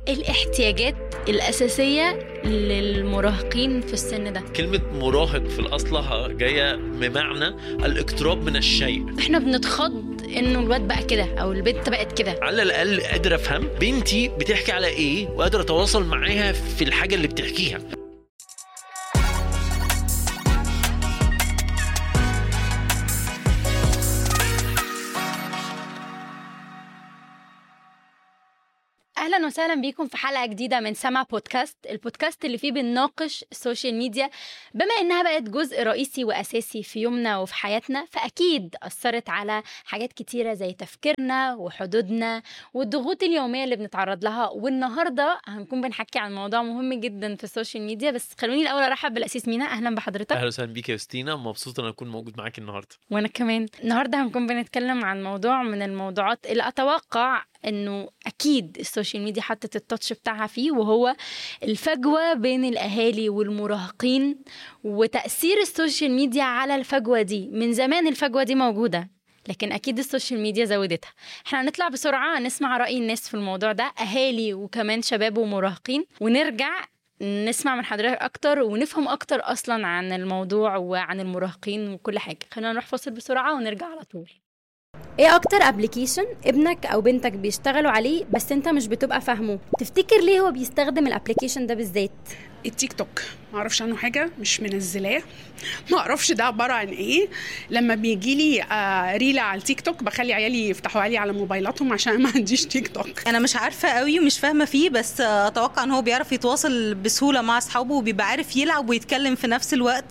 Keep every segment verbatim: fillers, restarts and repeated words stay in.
الاحتياجات الأساسية للمراهقين في السن ده. كلمة مراهق في الأصل جاية بمعنى الاقتراب من الشيء. احنا بنتخض انه الواد بقى كده او البنت بقت كده. على الأقل قادر أفهم بنتي بتحكي على ايه وقادر أتواصل معاها في الحاجة اللي بتحكيها. أهلا وسهلا بيكم في حلقة جديدة من سما بودكاست، البودكاست اللي فيه بنناقش السوشيال ميديا. بما إنها بقت جزء رئيسي وأساسي في يومنا وفي حياتنا، فأكيد أثرت على حاجات كتيرة زي تفكيرنا وحدودنا والضغوط اليومية اللي بنتعرض لها. والنهاردة هنكون بنحكي عن موضوع مهم جدا في السوشيال ميديا. بس خلوني الأول أرحب بالأسيس مينا. أهلا بحضرتك. أهلا وسهلا بيك يا ستينا، مبسوط أن أكون موجود معاك النهاردة. وأنا كمان. النهاردة هنكون بنتكلم عن موضوع من الموضوعات اللي أتوقع إنه أكيد السوشيال ميديا حطت التاتش بتاعها فيه، وهو الفجوة بين الأهالي والمراهقين وتأثير السوشيال ميديا على الفجوة دي. من زمان الفجوة دي موجودة، لكن أكيد السوشيال ميديا زودتها. احنا هنطلع بسرعة نسمع رأي الناس في الموضوع ده، أهالي وكمان شباب ومراهقين، ونرجع نسمع من حضرتك أكتر ونفهم أكتر أصلا عن الموضوع وعن المراهقين وكل حاجة. خلينا نروح فاصل بسرعة ونرجع على طول. ايه اكتر ابليكيشن ابنك او بنتك بيشتغلوا عليه بس انت مش بتبقى فاهمه؟ تفتكر ليه هو بيستخدم الابليكيشن ده بالذات؟ التيك توك. ما اعرفش عنه حاجه، مش منزلاه، ما اعرفش ده عباره عن ايه. لما بيجي لي آه ريله على التيك توك بخلي عيالي يفتحوا علي على موبايلاتهم عشان ما عنديش تيك توك. انا مش عارفه قوي ومش فاهمه فيه، بس اتوقع ان هو بيعرف يتواصل بسهوله مع اصحابه وبيبقى عارف يلعب ويتكلم في نفس الوقت،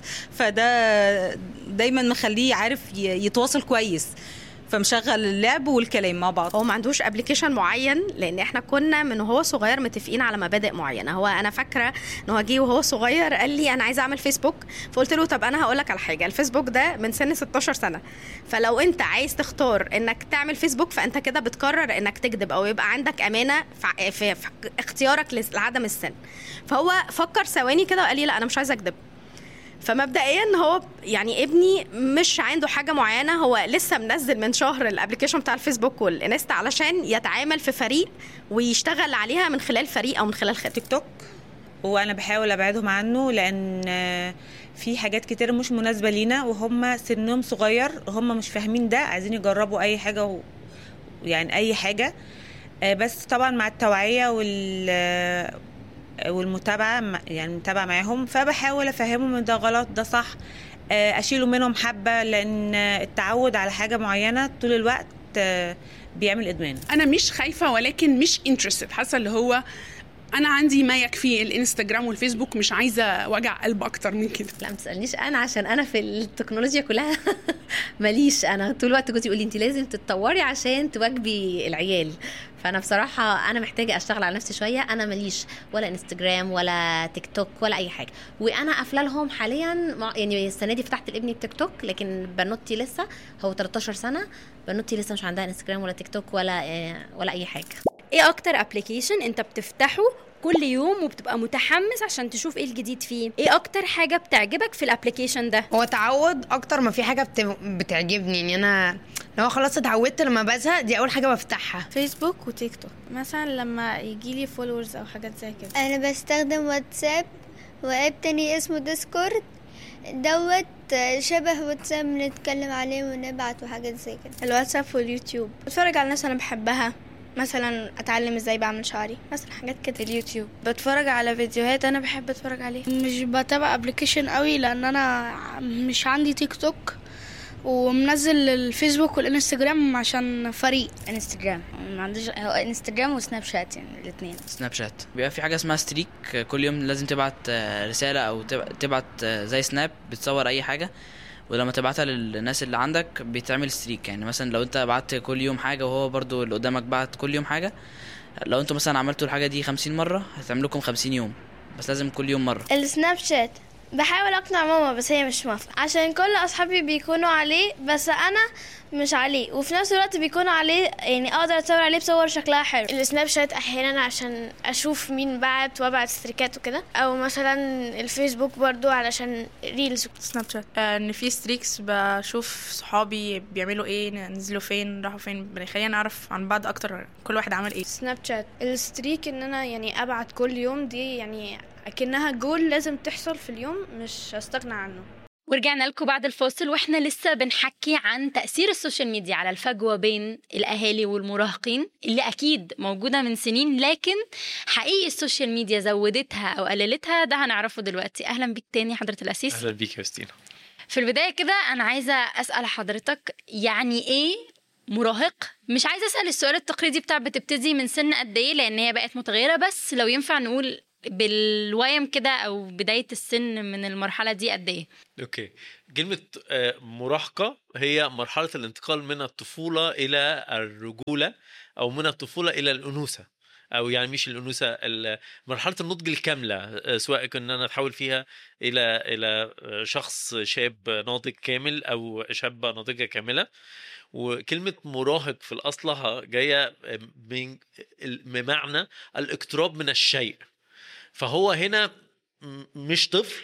فده دايما مخليه عارف يتواصل كويس، فمشغل اللعب والكلام مع بعض. هو ما عندوش ابليكيشن معين، لان احنا كنا من وهو صغير متفقين على مبادئ معينه. هو انا فاكره ان هو جه وهو صغير قال لي انا عايزه اعمل فيسبوك، فقلت له طب انا هقول لك على حاجه، الفيسبوك ده من سن ستاشر سنه، فلو انت عايز تختار انك تعمل فيسبوك فانت كده بتقرر انك تكذب او يبقى عندك امانه في, في, في اختيارك لعدم السن. فهو فكر ثواني كده وقال لي لا انا مش عايزه اكذب. فمبدئيا هو يعني ابني مش عنده حاجه معينه، هو لسه منزل من شهر الابلكيشن بتاع الفيسبوك والانستا علشان يتعامل في فريق ويشتغل عليها من خلال فريق او من خلال تيك توك. وانا بحاول ابعدهم عنه لان في حاجات كتير مش مناسبه لينا وهم سنهم صغير، هم مش فاهمين ده، عايزين يجربوا اي حاجه و... يعني اي حاجه، بس طبعا مع التوعيه وال والمتابعه، يعني متابعه معاهم، فبحاول افهمهم ان ده غلط ده صح، اشيله منهم حبه، لان التعود على حاجه معينه طول الوقت بيعمل ادمان. انا مش خايفه ولكن مش انترستد، حاسه اللي هو انا عندي ما يكفي الانستجرام والفيسبوك، مش عايزه وجع قلب اكتر من كده. لا ما تسالنيش انا، عشان انا في التكنولوجيا كلها ماليش. انا طول الوقت كنت يقولي انت لازم تتطوري عشان تواجبي العيال، فانا بصراحه انا محتاجه اشتغل على نفسي شويه. انا ماليش ولا انستجرام ولا تيك توك ولا اي حاجه، وانا قافله لهم حاليا. يعني السنه دي فتحت لابني التيك توك، لكن بنوتي لسه، هو تلتاشر سنه، بنوتي لسه مش عندها انستجرام ولا تيك توك ولا ولا اي حاجه. ايه اكتر ابليكيشن انت بتفتحه كل يوم وبتبقى متحمس عشان تشوف ايه الجديد فيه؟ ايه اكتر حاجه بتعجبك في الابليكيشن ده؟ هو تعود اكتر ما في حاجه بت... بتعجبني. يعني انا لو خلاص اتعودت لما بزهق دي اول حاجه بفتحها. فيسبوك وتيك توك مثلا لما يجي لي فولورز او حاجات زي كده. انا بستخدم واتساب واب تاني اسمه ديسكورد، دوت شبه واتساب بنتكلم عليه ونبعت وحاجات زي كده. الواتساب واليوتيوب بتفرج على الناس انا بحبها، مثلا اتعلم ازاي بعمل شعري مثلا، حاجات كده. اليوتيوب بتفرج على فيديوهات انا بحب اتفرج عليها. مش بتابع ابلكيشن قوي لان انا مش عندي تيك توك، ومنزل الفيسبوك والانستجرام عشان فريق. انستجرام ما عنديش، هو انستجرام وسناب شات، يعني الاثنين. سناب شات بيبقى في حاجه اسمها ستريك، كل يوم لازم تبعت رساله او تبعت زي سناب بتصور اي حاجه، ولما تبعتها للناس اللي عندك بيتعمل ستريك. يعني مثلا لو انت بعت كل يوم حاجه وهو برضو اللي قدامك بعت كل يوم حاجه، لو انتوا مثلا عملتوا الحاجه دي خمسين مره هتعمل لكم خمسين يوم، بس لازم كل يوم مره. السناب شات بحاول اقنع ماما بس هي مش موافقه، عشان كل اصحابي بيكونوا عليه بس انا مش عليه، وفي نفس الوقت بيكونوا عليه يعني اقدر اتصور عليه بصور شكلها حلو. السناب شات احيانا عشان اشوف مين بعت وابعت ستريكات وكده، او مثلا الفيسبوك برضو علشان ريلز. سناب شات آه ان في ستريكس بشوف صحابي بيعملوا ايه، نزلوا فين، راحوا فين، بيخلينا نعرف عن بعض اكتر كل واحد عمل ايه. سناب شات الستريك ان انا يعني ابعت كل يوم، دي يعني اكنها جول لازم تحصل في اليوم، مش هستغنى عنه. ورجعنا لكم بعد الفاصل واحنا لسه بنحكي عن تأثير السوشيال ميديا على الفجوة بين الأهالي والمراهقين اللي أكيد موجودة من سنين، لكن حقيقي السوشيال ميديا زودتها أو قللتها ده هنعرفه دلوقتي. أهلا بيك تاني حضرة الأسيس. أهلا بيك يا ستينا. في البداية كده أنا عايزة أسأل حضرتك يعني إيه مراهق؟ مش عايزة أسأل السؤال التقليدي بتاع بتبتدي من سن قد إيه لأن هي بقت متغيرة، بس لو ينفع نقول بالويم كده او بدايه السن من المرحله دي قد ايه؟ اوكي، كلمه مراهقه هي مرحله الانتقال من الطفوله الى الرجوله او من الطفوله الى الانوثه، او يعني مش الانوثه، مرحله النضج الكامله، سواء كنا نتحول فيها الى الى شخص شاب ناضج كامل او شابه ناضجه كامله. وكلمة مراهق في الأصلها جاية من بمعنى الاقتراب من الشيء، فهو هنا مش طفل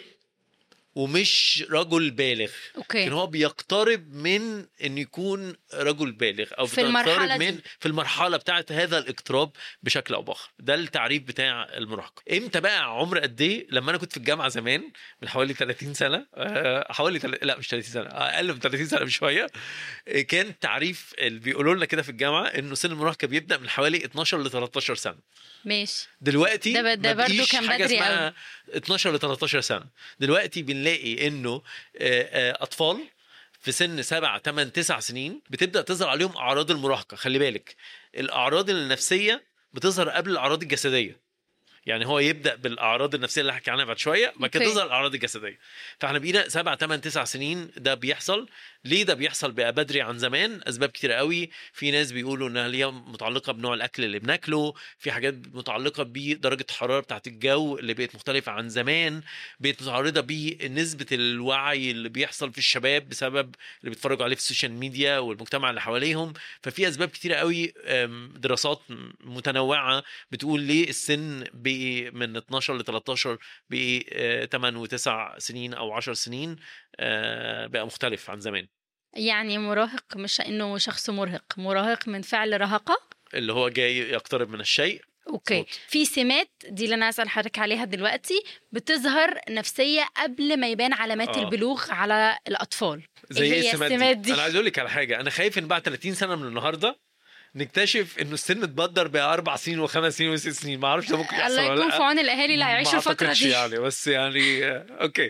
ومش رجل بالغ، لكن هو بيقترب من ان يكون رجل بالغ او في المرحله من في المرحله بتاعه هذا الاقتراب بشكل او باخر. ده التعريف بتاع المراهقه. امتى بقى عمر قد ايه؟ لما انا كنت في الجامعه زمان من حوالي ثلاثين سنه، حوالي تل... لا مش ثلاثين سنه، اقل من ثلاثين سنه بشويه، كان تعريف اللي بيقولوا لنا كده في الجامعه انه سن المراهقه بيبدا من حوالي اتناشر ل تلتاشر سنه. ماشي. دلوقتي ده, ده برضو كان بدري قوي، اتناشر ل تلتاشر سنه. دلوقتي بنلاقي انه اطفال في سن سبعة تمن تسع سنين بتبدا تظهر عليهم اعراض المراهقه. خلي بالك الاعراض النفسيه بتظهر قبل الاعراض الجسديه، يعني هو يبدا بالاعراض النفسيه اللي هحكي عنها بعد شويه، بعد كده تظهر الاعراض الجسديه. فاحنا بقينا سبعة تمن تسع سنين ده بيحصل. ليه ده بيحصل بقى بدري عن زمان؟ اسباب كتير قوي. في ناس بيقولوا انها هي متعلقه بنوع الاكل اللي بناكله، في حاجات متعلقه بدرجه الحراره بتاعه الجو اللي بقت مختلفه عن زمان، بقت متعرضه بنسبه الوعي اللي بيحصل في الشباب بسبب اللي بيتفرجوا عليه في السوشيال ميديا والمجتمع اللي حواليهم. ففي اسباب كتير قوي، دراسات متنوعه بتقول ليه السن بقى من اتناشر ل تلتاشر بقى تمن وتسع سنين او عشر سنين بقى مختلف عن زمان. يعني مراهق مش انه شخص مرهق، مراهق من فعل رهقه اللي هو جاي يقترب من الشيء. اوكي صوت. في سمات دي اللي انا اسال حضرتك عليها دلوقتي بتظهر نفسيه قبل ما يبان علامات آه. البلوغ على الاطفال. زي ايه السمات دي؟ دي؟ انا عايز اقول لك على حاجه، انا خايف ان بعد ثلاثين سنه من النهارده نكتشف انه السن اتبدر باربع سنين وخمس سنين وست سنين. ما اعرفش ده ممكن يحصل ولا لا. الله يكون في عون الاهالي اللي هيعيشوا الفتره دي يعني، بس يعني اوكي.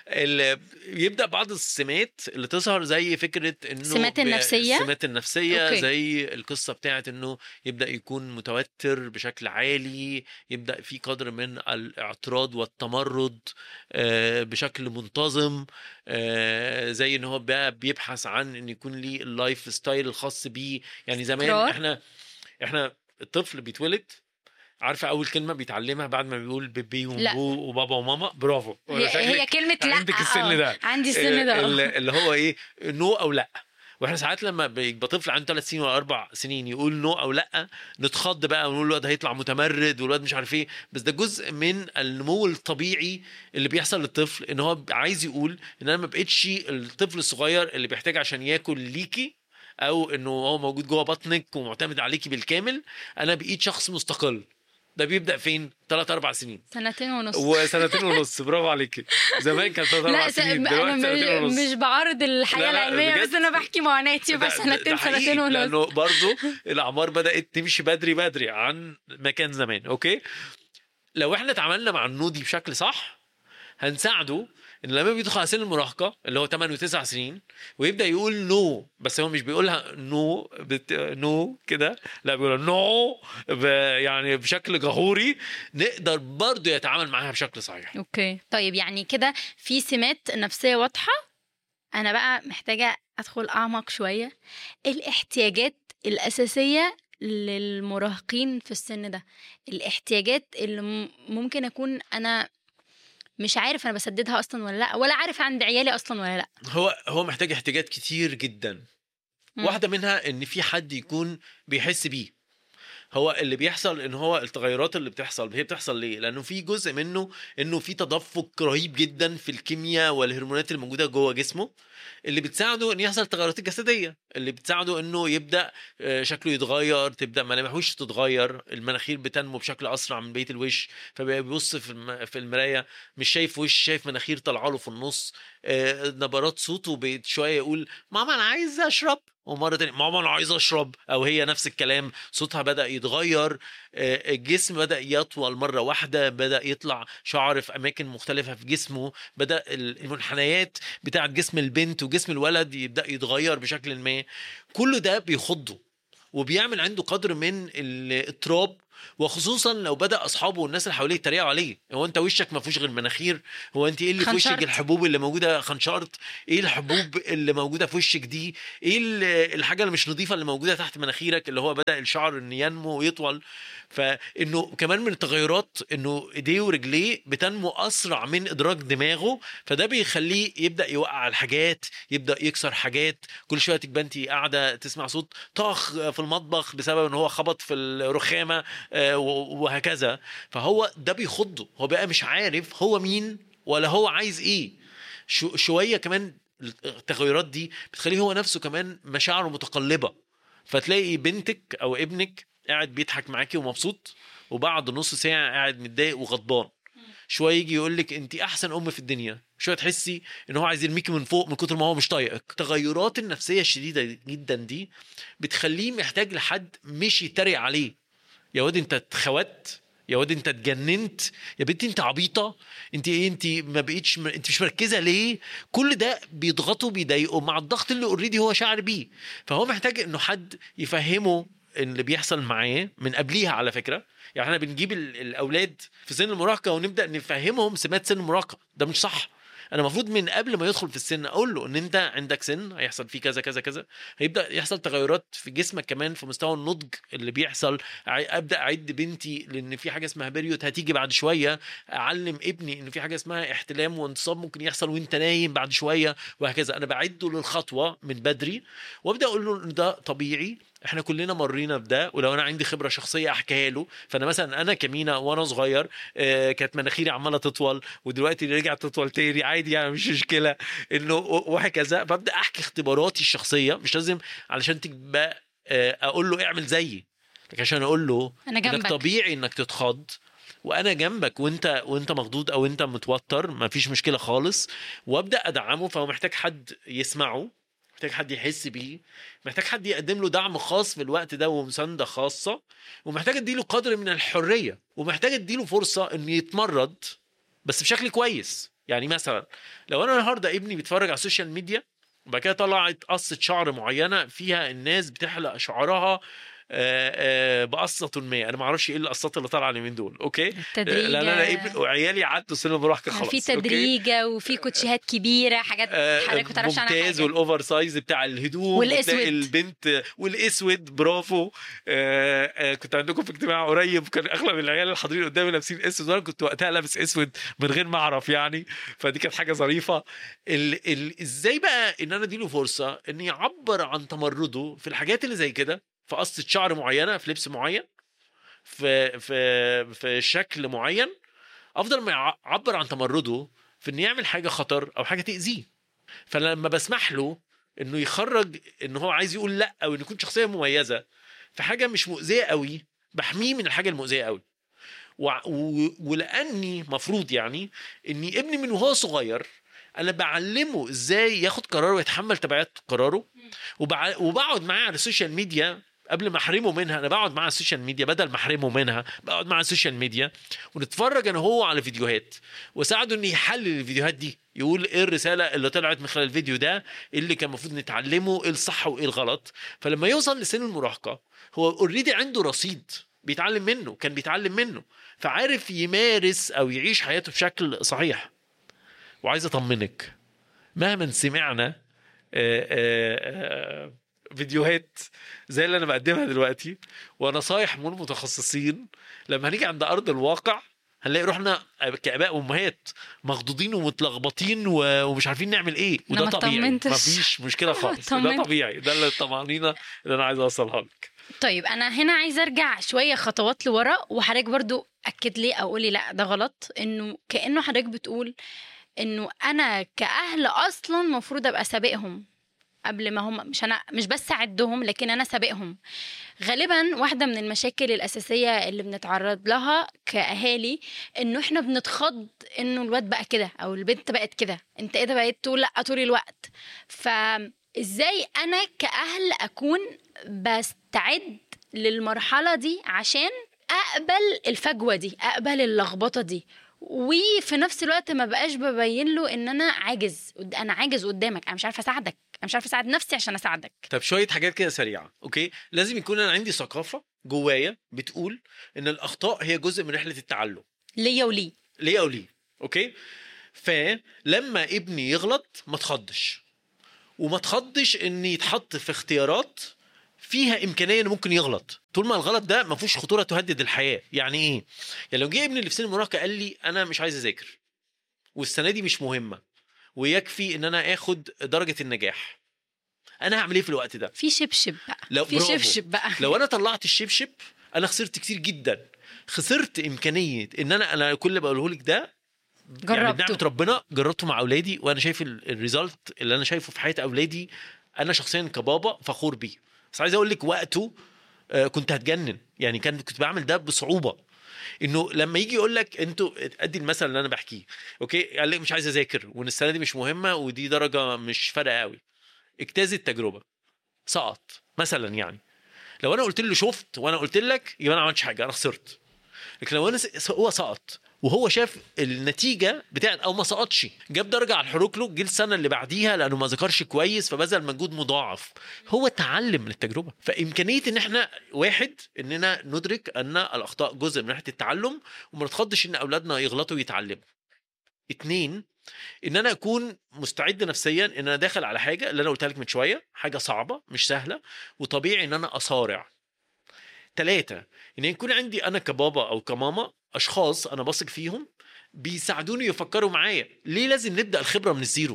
يبدا بعض السمات اللي تظهر زي فكره انه السمات النفسيه السمات النفسيه أوكي. زي القصه بتاعت انه يبدا يكون متوتر بشكل عالي، يبدا في قدر من الاعتراض والتمرد بشكل منتظم، زي ان هو بقى بيبحث عن ان يكون ليه اللايف ستايل الخاص بيه. يعني زمان احنا احنا الطفل بيتولد عارفه اول كلمه بيتعلمها بعد ما بيقول بيبي وبو وبابا وماما. برافو. هي, هي كلمه لا. عندك السن ده. عندي السن ده اللي هو ايه نو او لا. واحنا ساعات لما بيبقى طفل عنده ثلاث سنين ولا اربع سنين يقول نو او لا نتخض بقى ونقول الواد هيطلع متمرد والواد مش عارف ايه، بس ده جزء من النمو الطبيعي اللي بيحصل للطفل، ان هو عايز يقول ان انا ما بقتش الطفل الصغير اللي بيحتاج عشان ياكل ليكي او انه هو موجود جوه بطنك ومعتمد عليكي بالكامل، انا بقيت شخص مستقل. ده بيبدا فين؟ ثلاث اربع سنين، سنتين ونص وسنتين ونص. برافو عليكي. زمان كان ثلاث اربع سنين، دلوقتي سنتين ونص. مش بعرض الحياه العلميه، بس انا بحكي معاناتي. بس سنتين سنتين ونص، لانه برضو الاعمار بدات تمشي بدري بدري عن مكان زمان. اوكي، لو احنا اتعاملنا مع النودي بشكل صح هنساعده ان لما بيدخل على سن المراهقه اللي هو ثمانية وتسع سنين ويبدا يقول نو، بس هو مش بيقولها نو بت... نو كده، لا بيقول نو ب... يعني بشكل جهوري، نقدر برضو يتعامل معاها بشكل صحيح. اوكي طيب، يعني كده في سمات نفسيه واضحه. انا بقى محتاجه ادخل اعمق شويه. الاحتياجات الاساسيه للمراهقين في السن ده، الاحتياجات اللي ممكن اكون انا مش عارف انا بسددها اصلا ولا لا، ولا عارف عند عيالي اصلا ولا لا. هو هو محتاج احتياجات كتير جدا. مم. واحده منها ان في حد يكون بيحس بيه. هو اللي بيحصل ان هو التغيرات اللي بتحصل هي بتحصل ليه؟ لانه في جزء منه انه في تدفق رهيب جدا في الكيمياء والهرمونات اللي موجوده جوه جسمه، اللي بتساعده ان يحصل تغيرات الجسديه، اللي بتساعده انه يبدا شكله يتغير، تبدا ملامحه تتغير، المناخير بتنمو بشكل اسرع من بقيه الوش، فبيبص في في المرايه مش شايف وش، شايف مناخير طالعه له في النص. نبرات صوته شويه يقول ماما انا عايز اشرب، ومره تانية ماما انا عايز اشرب، او هي نفس الكلام، صوتها بدا يتغير. الجسم بدا يطول مره واحده، بدا يطلع شعر في اماكن مختلفه في جسمه، بدا المنحنيات بتاعه جسم البنت وجسم الولد يبدا يتغير بشكل ما. كل ده بيخضه وبيعمل عنده قدر من الاضطراب، وخصوصا لو بدا اصحابه والناس اللي حواليه يتريقوا عليه. هو انت وشك ما فيهوش غير مناخير، هو انت ايه اللي في وشك؟ الحبوب اللي موجوده خنشرت، ايه الحبوب اللي موجوده في وشك دي؟ ايه الحاجه اللي مش نظيفه اللي موجوده تحت مناخيرك اللي هو بدا الشعر ان ينمو ويطول؟ فانه كمان من التغيرات انه ايديه ورجليه بتنمو اسرع من ادراك دماغه، فده بيخليه يبدا يوقع الحاجات، يبدا يكسر حاجات. كل شويه تبقى انت قاعده تسمع صوت طخ في المطبخ بسبب ان هو خبط في الرخامه وهكذا. فهو ده بيخضه، هو بقى مش عارف هو مين ولا هو عايز ايه. شو شويه كمان التغيرات دي بتخليه هو نفسه كمان مشاعره متقلبه، فتلاقي بنتك او ابنك قاعد بيضحك معاكي ومبسوط، وبعد نص ساعه قاعد متضايق وغضبان. شويه يجي يقولك انت احسن ام في الدنيا، شويه تحسي ان هو عايز يرميكي من فوق من كتر ما هو مش طايقك. التغيرات النفسيه الشديده جدا دي بتخليه محتاج لحد مش يتريق عليه، يا واد انت اتخوت، يا واد انت اتجننت، يا بنتي انت عبيطه، انت ايه، انت ما بقيتش م... انت مش مركزه ليه. كل ده بيضغطه بيضايقه مع الضغط اللي اوريدي هو شاعر بيه. فهو محتاج انه حد يفهمه اللي بيحصل معاه من قبليها. على فكره يعني احنا بنجيب الاولاد في سن المراهقه ونبدا نفهمهم سمات سن المراهقه، ده مش صح. انا المفروض من قبل ما يدخل في السن اقول له ان انت عندك سن هيحصل فيه كذا كذا كذا، هيبدا يحصل تغيرات في جسمك كمان في مستوى النضج اللي بيحصل. ابدا اعد بنتي لان في حاجه اسمها بيريود هتيجي بعد شويه، اعلم ابني ان في حاجه اسمها احتلام وانتصاب ممكن يحصل وانت نايم بعد شويه، وهكذا. انا بعده للخطوه من بدري، وابدا اقول له ان ده طبيعي، احنا كلنا مرينا بده. ولو انا عندي خبره شخصيه احكيها له، فانا مثلا انا كمينه وانا صغير آه كانت مناخيري عماله تطول ودلوقتي رجعت تطول تاني عادي، يعني مش مشكله انه وهكذا. فابدا احكي اختباراتي الشخصيه، مش لازم علشان تبقى آه اقول له اعمل زيي، لكن عشان اقول له انا جنبك، انك طبيعي انك تتخض وانا جنبك وانت وانت مخضوض او انت متوتر، ما فيش مشكله خالص. وابدا ادعمه. فهو محتاج حد يسمعه، محتاج حد يحس بيه، محتاج حد يقدم له دعم خاص في الوقت ده ومساندة خاصة، ومحتاج اديله قدر من الحرية، ومحتاج اديله فرصة انه يتمرد بس بشكل كويس. يعني مثلا لو انا النهارده ابني بيتفرج على السوشيال ميديا وبعد كده طلعت قصة شعر معينة فيها الناس بتحلق شعرها بقصة ما، انا ما اعرفش ايه القصات اللي طالعه اليومين دول، اوكي؟ تدريجة. لا لا لا ابن وعيالي عدوا سن المراهقه خلاص، في تدريجه وفي كوتشيهات كبيره، حاجات حضرتك ما تعرفش عنها حاجه، ممتاز. والاوفر سايز بتاع الهدوم والاسود البنت والاسود، برافو. آه آه كنت عندكم في اجتماع قريب كان اغلب العيال الحاضرين قدامي لابسين اسود، وانا كنت وقتها لابس اسود من غير ما اعرف يعني، فدي كانت حاجه ظريفه. ال ال ازاي بقى ان انا اديله فرصه ان يعبر عن تمرده في الحاجات اللي زي كده، في قصة شعر معينة، في لبس معين، في في في شكل معين، افضل ما يعبر عن تمرده في انه يعمل حاجة خطر او حاجة تأذيه. فلما بسمح له انه يخرج انه هو عايز يقول لا، او انه يكون شخصية مميزة في حاجة مش مؤذية قوي، بحميه من الحاجة المؤذية قوي. ولاني مفروض يعني اني ابني من وهو صغير انا بعلمه ازاي ياخد قراره ويتحمل تبعات قراره، وبقعد معاه على السوشيال ميديا قبل ما احرمه منها. انا بقعد معاه على السوشيال ميديا بدل ما احرمه منها، بقعد معاه على السوشيال ميديا ونتفرج انا هو على فيديوهات، وساعده انه يحلل الفيديوهات دي، يقول ايه الرساله اللي طلعت من خلال الفيديو ده، اللي كان المفروض نتعلمه، ايه الصح وايه الغلط. فلما يوصل لسن المراهقه هو اوريدي عنده رصيد بيتعلم منه، كان بيتعلم منه، فعارف يمارس او يعيش حياته بشكل صحيح. وعايز اطمنك مهما سمعنا آآ آآ فيديوهات زي اللي انا بقدمها دلوقتي ونصايح من متخصصين، لما هنيجي عند ارض الواقع هنلاقي روحنا كآباء وأمهات مخضوضين ومتلخبطين ومش عارفين نعمل ايه، وده طبيعي، مفيش مشكله خالص، ده طبيعي، ده الطمأنينة اللي انا عايز اوصلها لك. طيب انا هنا عايزه ارجع شويه خطوات لورا، وحضرتك برضو اكد لي او قولي لا ده غلط، انه كانه حضرتك بتقول انه انا كاهل اصلا المفروض ابقى سابقهم قبل ما هم، مش انا مش بس اعدهم لكن انا سابقهم. غالبا واحده من المشاكل الاساسيه اللي بنتعرض لها كاهالي انه احنا بنتخض انه الواد بقى كده او البنت بقت كده، انت ايه ده بقيت تقول لا طول الوقت. فازاي انا كاهل اكون بستعد للمرحله دي عشان اقبل الفجوه دي، اقبل اللخبطه دي، وفي نفس الوقت ما بقاش ببين له ان انا عاجز، انا عاجز قدامك، انا مش عارفه اساعدك، انا مش عارفه اساعد نفسي عشان اساعدك. طب شويه حاجات كده سريعه. اوكي، لازم يكون انا عندي ثقافه جوايا بتقول ان الاخطاء هي جزء من رحله التعلم ليا وليه ليا وليه اوكي، فلما ابني يغلط ما تخضش، وما تخضش ان يتحط في اختيارات فيها امكانيه انه ممكن يغلط، طول ما الغلط ده ما فيهوش خطوره تهدد الحياه. يعني ايه؟ يعني لو جه ابني اللي في سن المراهقه قال لي انا مش عايز اذاكر والسنه دي مش مهمه ويكفي ان انا اخد درجه النجاح، انا هعمل ايه في الوقت ده؟ في شبشب بقى، لو في شبشب بقى. لو انا طلعت الشبشب انا خسرت كتير جدا، خسرت امكانيه ان انا انا كل اللي بقوله لك ده جربته، يعني بنعمه ربنا جربته مع اولادي، وانا شايف الريزلت اللي انا شايفه في حياه اولادي انا شخصيا كبابا فخور بيه. بس عايز اقول لك وقته كنت هتجنن، يعني كان كنت بعمل ده بصعوبه، انه لما يجي يقول لك انتوا ادي المثل اللي انا بحكيه، اوكي، قال لك مش عايز اذاكر وان السنه دي مش مهمه ودي درجه مش فارقه قوي، اجتاز التجربه، سقط مثلا. يعني لو انا قلت له شفت وانا قلت لك يبقى انا ما عملتش حاجه، انا خسرت. لكن لو انا هو سقط وهو شاف النتيجه بتاعت او ما سقطش جاب درجه على الحروكلو، جه السنه اللي بعديها لانه ما ذكرش كويس فبذل مجهود مضاعف، هو اتعلم من التجربه. فامكانيه ان احنا واحد اننا ندرك ان الاخطاء جزء من رحله التعلم وما نتخضش ان اولادنا يغلطوا ويتعلموا. اتنين، ان انا اكون مستعد نفسيا ان انا داخل على حاجه اللي انا قلتها لك من شويه، حاجه صعبه مش سهله وطبيعي ان انا اصارع. ثلاثة، ان يكون عندي انا كبابا او كماما اشخاص انا بثق فيهم بيساعدوني يفكروا معايا. ليه لازم نبدا الخبره من الزيرو؟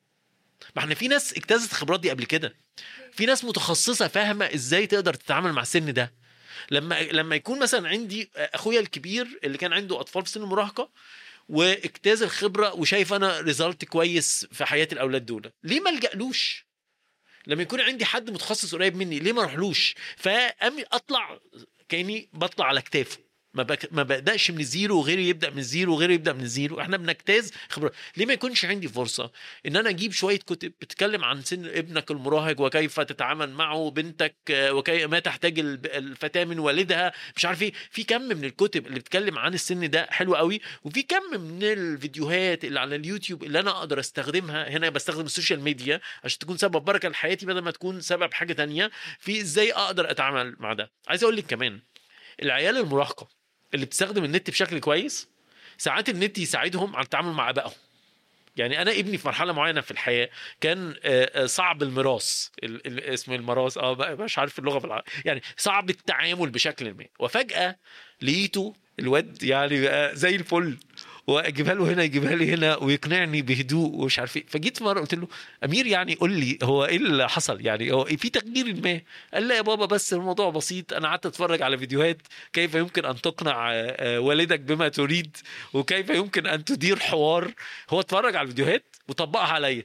ما احنا في ناس اجتازت الخبرات دي قبل كده، في ناس متخصصه فاهمه ازاي تقدر تتعامل مع السن ده. لما لما يكون مثلا عندي اخويا الكبير اللي كان عنده اطفال في سن المراهقه واجتاز الخبره وشايف انا ريزلت كويس في حياه الاولاد دول، ليه ما الجألوش؟ لما يكون عندي حد متخصص قريب مني ليه ما اروحلوش؟ فامي اطلع كاني بطلع على كتافه، ما بك... ما بدأش من الزيرو وغيري يبدأ من الزيرو وغيري يبدأ من الزيرو، احنا بنجتاز خبرة. ليه ما يكونش عندي فرصة ان انا اجيب شوية كتب بتتكلم عن سن ابنك المراهق وكيف تتعامل معه، بنتك وكيف ما تحتاج الفتاة من والدها، مش عارف ايه. في كم من الكتب اللي بتتكلم عن السن ده حلو قوي، وفي كم من الفيديوهات اللي على اليوتيوب اللي انا اقدر استخدمها. هنا بستخدم السوشيال ميديا عشان تكون سبب بركة لحياتي بدل ما تكون سبب حاجة تانية، في ازاي اقدر اتعامل مع ده. عايز اقول لك كمان العيال المراهقة اللي بتستخدم النت بشكل كويس ساعات النت يساعدهم على التعامل مع ابائهم. يعني انا ابني في مرحله معينه في الحياه كان صعب الميراث، اسمه الميراث اه مش عارف اللغه بالعربي، يعني صعب التعامل بشكل ما، وفجاه لقيته الواد يعني زي الفل، واجيبها له هنا يجيبها لي هنا ويقنعني بهدوء ومش عارف ايه. فجيت مره قلت له امير يعني قول لي هو ايه اللي حصل، يعني هو في تغيير ما؟ قال لا يا بابا بس الموضوع بسيط، انا قعدت اتفرج على فيديوهات كيف يمكن ان تقنع والدك بما تريد وكيف يمكن ان تدير حوار. هو اتفرج على الفيديوهات وطبقها عليا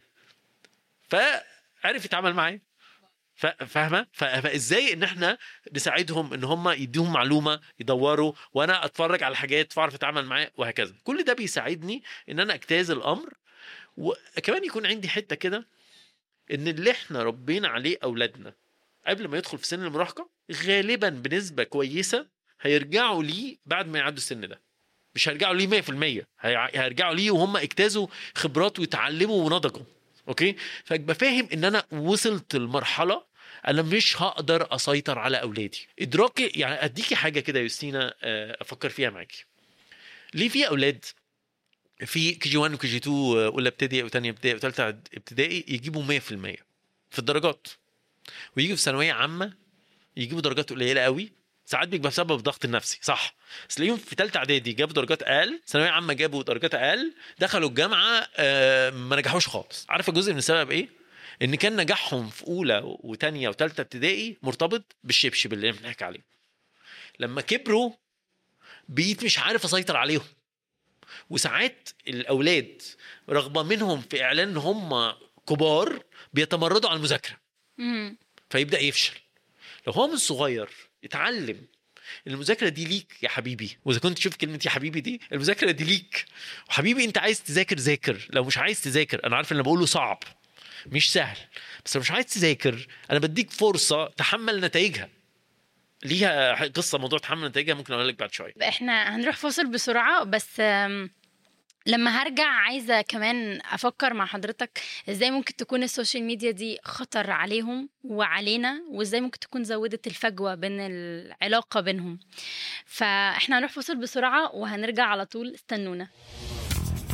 فعرف يتعامل معايا. فاهمه؟ فازاي ان احنا نساعدهم ان هم يديهم معلومه يدوروا، وانا اتفرج على حاجات فاعرف اتعامل معاه وهكذا. كل ده بيساعدني ان انا اجتاز الامر. وكمان يكون عندي حته كده ان اللي احنا ربينا عليه اولادنا قبل ما يدخل في سن المراهقه غالبا بنسبه كويسه هيرجعوا ليه بعد ما يعدوا السن ده. مش هيرجعوا ليه مية في المية، هيرجعوا ليه وهم اجتازوا خبرات ويتعلموا ونضجوا. اوكي، فابقى فاهم ان انا وصلت المرحله انا مش هقدر اسيطر على اولادي. ادراكي يعني اديكي حاجه كده يوستينا افكر فيها معاكي. ليه في اولاد في كي جي واحد وكي جي اتنين اولى ابتدائي وثانيه ابتدائي وثالثه ابتدائي يجيبوا مية في المية في الدرجات، ويجي في ثانويه عامه يجيبوا درجات قليله قوي ساعات بيبقى بسبب الضغط النفسي صح، بس تلاقيهم في ثالثه اعدادي جابوا درجات اقل، ثانويه عامه جابوا درجات اقل، دخلوا الجامعه آه ما نجحوش خالص. عارفه جزء من السبب ايه؟ ان كان نجاحهم في اولى وثانيه وثالثه ابتدائي مرتبط بالشبشب اللي بنحكي عليه. لما كبروا بقيت مش عارف اسيطر عليهم. وساعات الاولاد رغبه منهم في اعلان ان هم كبار بيتمردوا على المذاكره، فيبدا يفشل. لو هو من صغير اتعلم المذاكره دي ليك يا حبيبي، واذا كنت تشوف كلمه يا حبيبي دي، المذاكره دي ليك وحبيبي، انت عايز تذاكر ذاكر، لو مش عايز تذاكر انا عارف ان انا بقوله صعب مش سهل، بس لو مش عايز تذاكر انا بديك فرصه تحمل نتائجها. ليها قصه موضوع تحمل نتائجها ممكن اقول لك بعد شويه. احنا هنروح فاصل بسرعه، بس لما هرجع عايزه كمان افكر مع حضرتك ازاي ممكن تكون السوشيال ميديا دي خطر عليهم وعلينا، وازاي ممكن تكون زودت الفجوه بين العلاقه بينهم. فاحنا هنروح فاصل بسرعه وهنرجع على طول، استنونا.